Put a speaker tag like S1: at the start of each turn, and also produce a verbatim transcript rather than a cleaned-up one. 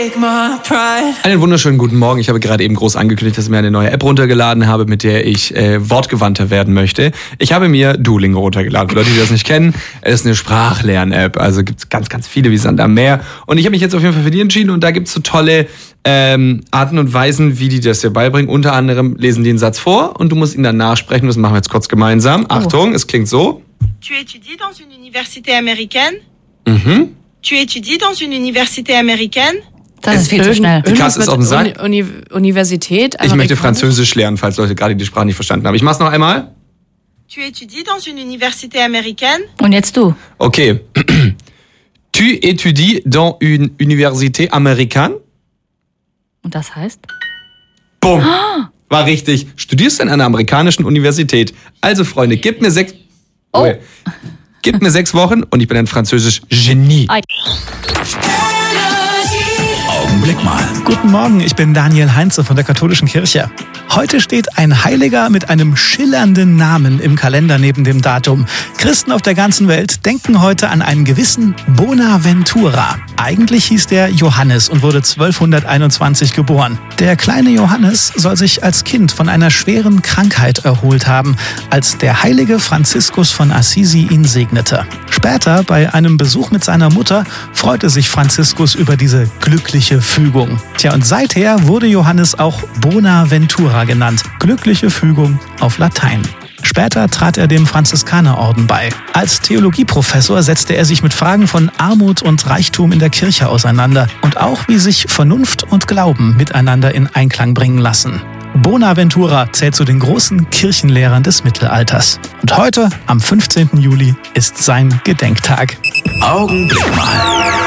S1: Einen wunderschönen guten Morgen. Ich habe gerade eben groß angekündigt, dass ich mir eine neue App runtergeladen habe, mit der ich äh, wortgewandter werden möchte. Ich habe mir Duolingo runtergeladen. Für Leute, die das nicht kennen, es ist eine Sprachlern-App. Also gibt es ganz, ganz viele wie Sand am Meer. Und ich habe mich jetzt auf jeden Fall für die entschieden. Und da gibt es so tolle ähm, Arten und Weisen, wie die das dir beibringen. Unter anderem lesen die einen Satz vor und du musst ihn dann nachsprechen. Das machen wir jetzt kurz gemeinsam. Oh. Achtung, es klingt so.
S2: Tu étudies dans une université américaine?
S1: Mhm.
S2: Tu étudies dans une université américaine?
S3: Das ist viel zu schnell.
S1: Die Kasse ist auf dem Sack.
S3: Uni- Universität.
S1: Ich möchte Französisch lernen, falls Leute gerade die Sprache nicht verstanden haben. Ich mach's noch einmal.
S2: Tu étudies dans une université américaine?
S3: Und jetzt du.
S1: Okay. Tu étudies dans une université américaine?
S3: Und das heißt?
S1: Bumm. War richtig. Studierst du an einer amerikanischen Universität. Also, Freunde, gib mir sechs...
S3: Oh.
S1: Okay. Gib mir sechs Wochen und ich bin ein französisch Genie.
S3: Ei.
S4: Augenblick mal. Guten Morgen, ich bin Daniel Heinze von der Katholischen Kirche. Heute steht ein Heiliger mit einem schillernden Namen im Kalender neben dem Datum. Christen auf der ganzen Welt denken heute an einen gewissen Bonaventura. Eigentlich hieß der Johannes und wurde zwölfhunderteinundzwanzig geboren. Der kleine Johannes soll sich als Kind von einer schweren Krankheit erholt haben, als der heilige Franziskus von Assisi ihn segnete. Später, bei einem Besuch mit seiner Mutter, freute sich Franziskus über diese glückliche Fügung. Tja, und seither wurde Johannes auch Bonaventura genannt. Glückliche Fügung auf Latein. Später trat er dem Franziskanerorden bei. Als Theologieprofessor setzte er sich mit Fragen von Armut und Reichtum in der Kirche auseinander und auch, wie sich Vernunft und Glauben miteinander in Einklang bringen lassen. Bonaventura zählt zu den großen Kirchenlehrern des Mittelalters. Und heute, am fünfzehnten Juli, ist sein Gedenktag.
S5: Augenblick mal.